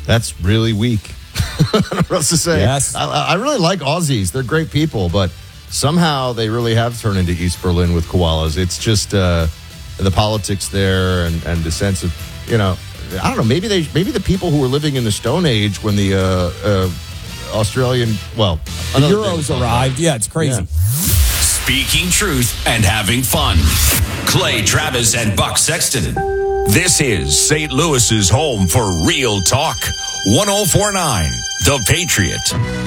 That's really weak. I don't know what else to say. Yes. I really like Aussies. They're great people, but somehow they really have turned into East Berlin with koalas. It's just the politics there and the sense of, I don't know, maybe the people who were living in the Stone Age when the Australian, the Euros arrived. Yeah, it's crazy. Yeah. Speaking truth and having fun. Clay Travis and Buck Sexton. This is St. Louis's home for real talk. 104.9 The Patriot.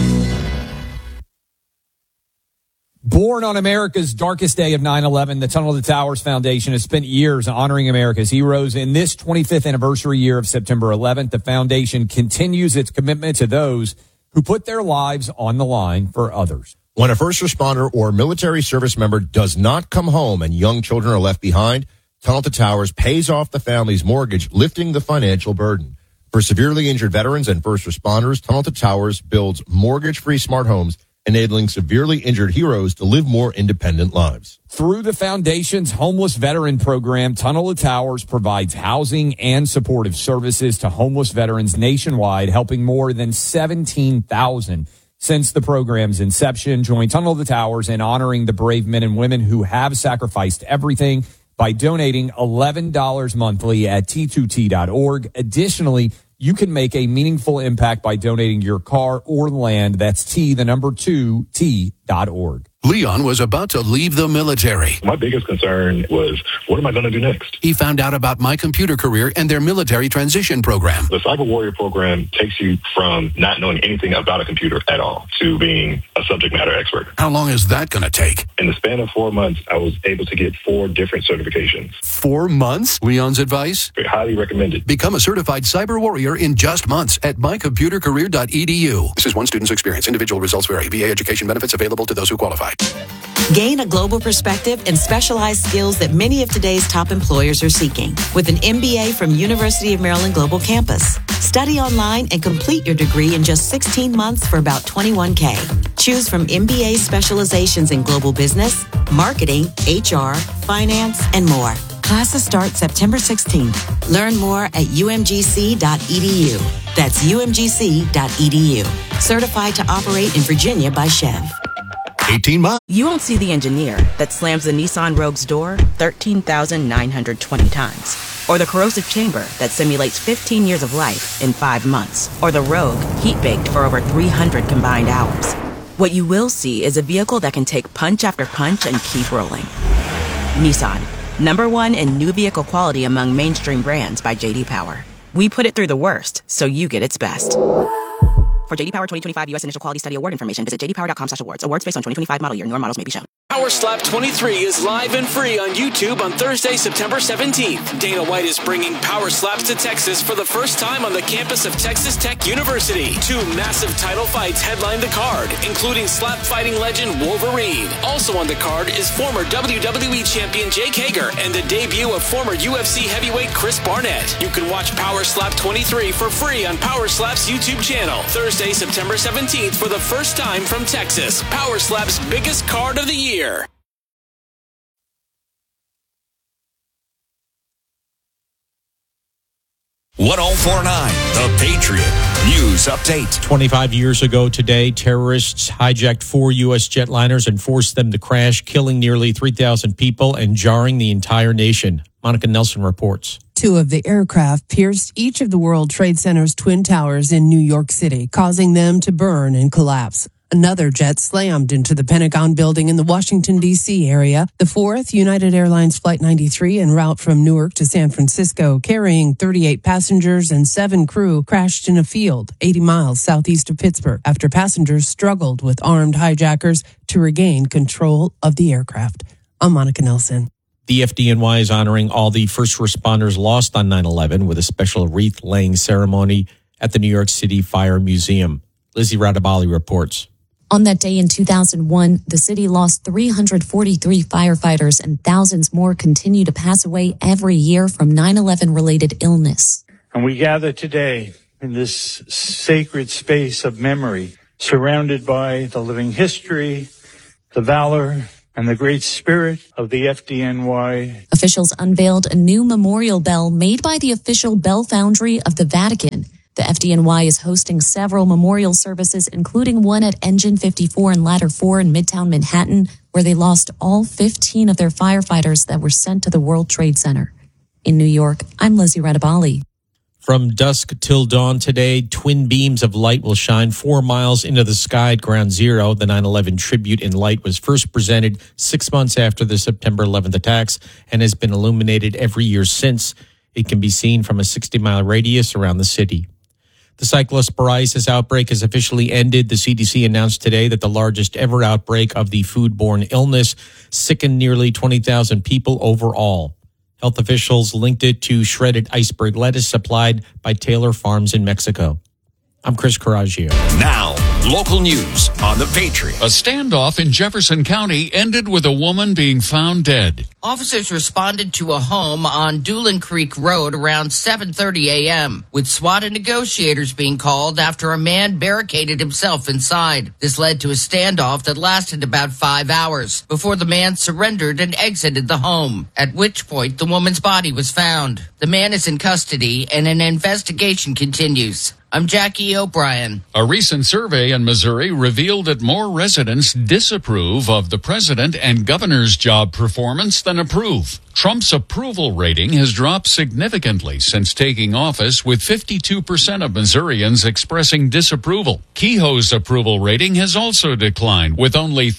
Born on America's darkest day of 9/11, the Tunnel to Towers Foundation has spent years honoring America's heroes. In this 25th anniversary year of September 11th, the foundation continues its commitment to those who put their lives on the line for others. When a first responder or military service member does not come home and young children are left behind, Tunnel to Towers pays off the family's mortgage, lifting the financial burden. For severely injured veterans and first responders, Tunnel to Towers builds mortgage-free smart homes, enabling severely injured heroes to live more independent lives. Through the foundation's homeless veteran program, Tunnel to Towers provides housing and supportive services to homeless veterans nationwide, helping more than 17,000 since the program's inception. Join Tunnel to Towers in honoring the brave men and women who have sacrificed everything by donating $11 monthly at T2T.org. Additionally, you can make a meaningful impact by donating your car or land. That's T2T.org. Leon was about to leave the military. My biggest concern was, what am I going to do next? He found out about My Computer Career and their military transition program. The Cyber Warrior program takes you from not knowing anything about a computer at all to being a subject matter expert. How long is that going to take? In the span of 4 months, I was able to get 4 different certifications. 4 months? Leon's advice? Highly recommended. Become a certified cyber warrior in just months at mycomputercareer.edu. This is one student's experience. Individual results vary. VA education benefits available to those who qualify. Gain a global perspective and specialized skills that many of today's top employers are seeking with an MBA from University of Maryland Global Campus. Study online and complete your degree in just 16 months for about $21K. Choose from MBA specializations in global business, marketing, HR, finance, and more. Classes start September 16th. Learn more at umgc.edu. That's umgc.edu. Certified to operate in Virginia by Chev. 18 months. You won't see the engineer that slams the Nissan Rogue's door 13,920 times. Or the corrosive chamber that simulates 15 years of life in 5 months. Or the Rogue heat-baked for over 300 combined hours. What you will see is a vehicle that can take punch after punch and keep rolling. Nissan, #1 in new vehicle quality among mainstream brands by J.D. Power. We put it through the worst, so you get its best. For J.D. Power 2025 U.S. Initial Quality Study Award information, visit jdpower.com/awards. Awards based on 2025 model year. Newer models may be shown. Power Slap 23 is live and free on YouTube on Thursday, September 17th. Dana White is bringing Power Slaps to Texas for the first time on the campus of Texas Tech University. 2 massive title fights headline the card, including slap fighting legend Wolverine. Also on the card is former WWE champion Jake Hager and the debut of former UFC heavyweight Chris Barnett. You can watch Power Slap 23 for free on Power Slap's YouTube channel. Thursday, September 17th for the first time from Texas. Power Slap's biggest card of the year. 104.9 The Patriot News Update. 25 years ago today, terrorists hijacked 4 U.S. jetliners and forced them to crash, killing nearly 3,000 people and jarring the entire nation. Monica Nelson reports. 2 of the aircraft pierced each of the World Trade Center's twin towers in New York City, causing them to burn and collapse. Another jet slammed into the Pentagon building in the Washington, D.C. area. The 4th, United Airlines Flight 93, en route from Newark to San Francisco, carrying 38 passengers and 7 crew, crashed in a field 80 miles southeast of Pittsburgh after passengers struggled with armed hijackers to regain control of the aircraft. I'm Monica Nelson. The FDNY is honoring all the first responders lost on 9/11 with a special wreath-laying ceremony at the New York City Fire Museum. Lizzie Radabali reports. On that day in 2001, the city lost 343 firefighters and thousands more continue to pass away every year from 9/11-related illness. And we gather today in this sacred space of memory, surrounded by the living history, the valor, and the great spirit of the FDNY. Officials unveiled a new memorial bell made by the official bell foundry of the Vatican. The FDNY is hosting several memorial services, including one at Engine 54 and Ladder 4 in Midtown Manhattan, where they lost all 15 of their firefighters that were sent to the World Trade Center. In New York, I'm Lizzie Radabali. From dusk till dawn today, twin beams of light will shine 4 miles into the sky at Ground Zero. The 9/11 tribute in light was first presented 6 months after the September 11th attacks and has been illuminated every year since. It can be seen from a 60-mile radius around the city. The cyclosporiasis outbreak has officially ended. The CDC announced today that the largest ever outbreak of the foodborne illness sickened nearly 20,000 people overall. Health officials linked it to shredded iceberg lettuce supplied by Taylor Farms in Mexico. I'm Chris Coraggio. Now, local news on The Patriot. A standoff in Jefferson County ended with a woman being found dead. Officers responded to a home on Doolin Creek Road around 7:30 a.m., with SWAT and negotiators being called after a man barricaded himself inside. This led to a standoff that lasted about 5 hours before the man surrendered and exited the home, at which point the woman's body was found. The man is in custody and an investigation continues. I'm Jackie O'Brien. A recent survey in Missouri revealed that more residents disapprove of the president and governor's job performance than approve. Trump's approval rating has dropped significantly since taking office, with 52% of Missourians expressing disapproval. Kehoe's approval rating has also declined, with only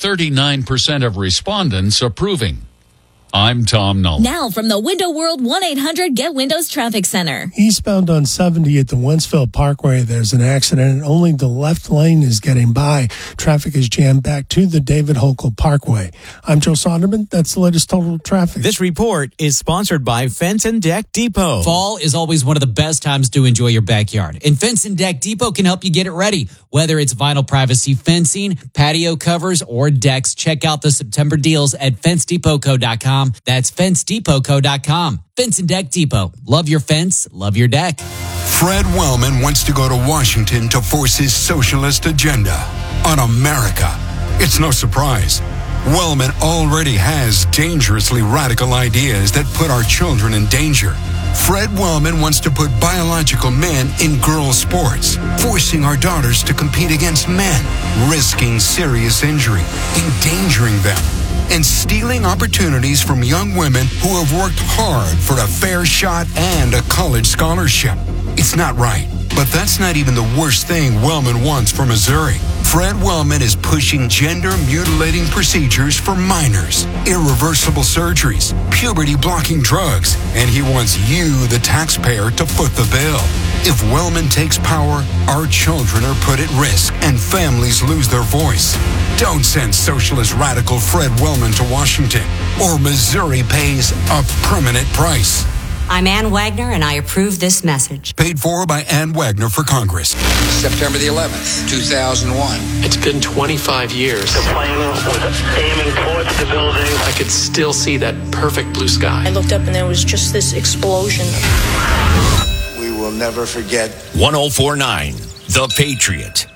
39% of respondents approving. I'm Tom Null. Now from the Window World 1-800-GET-WINDOWS Traffic Center. Eastbound on 70 at the Wentzville Parkway, there's an accident and only the left lane is getting by. Traffic is jammed back to the David Hochul Parkway. I'm Joe Sonderman. That's the latest total traffic. This report is sponsored by Fence and Deck Depot. Fall is always one of the best times to enjoy your backyard, and Fence and Deck Depot can help you get it ready. Whether it's vinyl privacy fencing, patio covers, or decks, check out the September deals at FenceDepotCo.com. That's FenceDepotCo.com. Fence and Deck Depot. Love your fence, love your deck. Fred Wellman wants to go to Washington to force his socialist agenda on America. It's no surprise. Wellman already has dangerously radical ideas that put our children in danger. Fred Wellman wants to put biological men in girls' sports, forcing our daughters to compete against men, risking serious injury, endangering them, and stealing opportunities from young women who have worked hard for a fair shot and a college scholarship. It's not right. But that's not even the worst thing Wellman wants for Missouri. Fred Wellman is pushing gender-mutilating procedures for minors, irreversible surgeries, puberty-blocking drugs, and he wants you, the taxpayer, to foot the bill. If Wellman takes power, our children are put at risk and families lose their voice. Don't send socialist radical Fred Wellman to Washington, or Missouri pays a permanent price. I'm Ann Wagner, and I approve this message. Paid for by Ann Wagner for Congress. September the 11th, 2001. It's been 25 years. The plane was aiming towards the building. I could still see that perfect blue sky. I looked up and there was just this explosion. We will never forget. 1049, The Patriot.